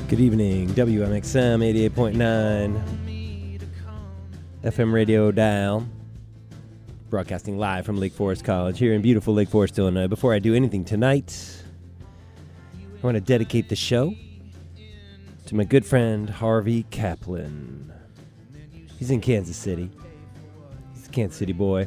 Good evening, WMXM 88.9 FM radio dial, broadcasting live from Lake Forest College here in beautiful Lake Forest, Illinois. Before I do anything tonight, I want to dedicate the show to my good friend Harvey Kaplan. He's in Kansas City. He's a Kansas City boy.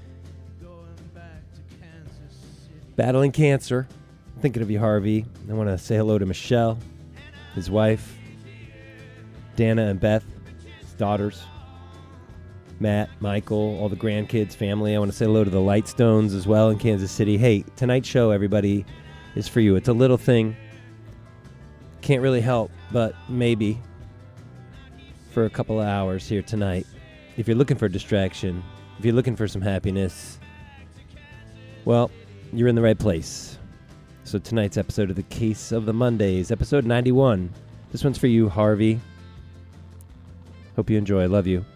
Battling cancer. Thinking of you, Harvey. I want to say hello to Michelle, his wife, Dana and Beth, his daughters, Matt, Michael, all the grandkids, family. I want to say hello to the Lightstones as well in Kansas City. Hey, tonight's show, everybody, is for you. It's a little thing. Can't really help, but maybe for a couple of hours here tonight. If you're looking for a distraction, if you're looking for some happiness, well, you're in the right place. So tonight's episode of the Case of the Mondays, episode 91. This one's for you, Harvey. Hope you enjoy. Love you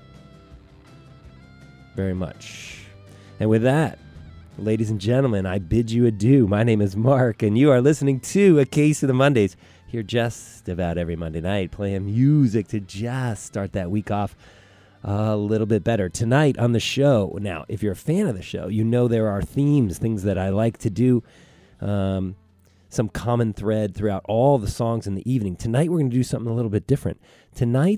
very much. And with that, ladies and gentlemen, I bid you adieu. My name is Mark, and you are listening to A Case of the Mondays. Here just about every Monday night, playing music to just start that week off a little bit better. Tonight on the show, now, if you're a fan of the show, you know there are themes, things that I like to do, some common thread throughout all the songs in the evening. Tonight we're going to do something a little bit different. Tonight